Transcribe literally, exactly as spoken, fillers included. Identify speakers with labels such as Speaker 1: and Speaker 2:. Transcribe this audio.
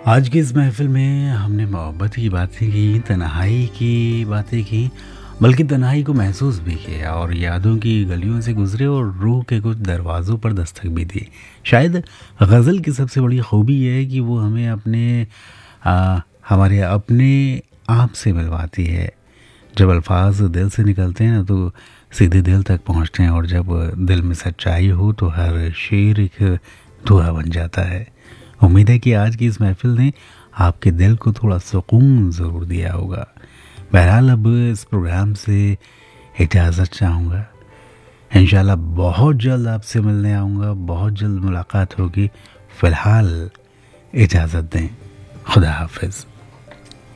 Speaker 1: आज की इस महफ़िल में हमने मोहब्बत की बातें की, तन्हाई की बातें की, बल्कि तन्हाई को महसूस भी किया और यादों की गलियों से गुज़रे और रूह के कुछ दरवाज़ों पर दस्तक भी दी। शायद गज़ल की सबसे बड़ी खूबी ये है कि वो हमें अपने अ, हमारे अपने आप से मिलवाती है। जब अल्फ़ाज़ दिल से निकलते हैं ना तो सीधे दिल तक पहुँचते हैं और जब दिल में सच्चाई हो तो हर शेर एक दुआ बन जाता है। उम्मीद है कि आज की इस महफ़िल ने आपके दिल को थोड़ा सुकून ज़रूर दिया होगा। बहरहाल अब इस प्रोग्राम से इजाज़त चाहूँगा। इंशाल्लाह बहुत जल्द आपसे मिलने आऊँगा, बहुत जल्द मुलाकात होगी। फ़िलहाल इजाज़त दें। खुदा हाफ़िज़।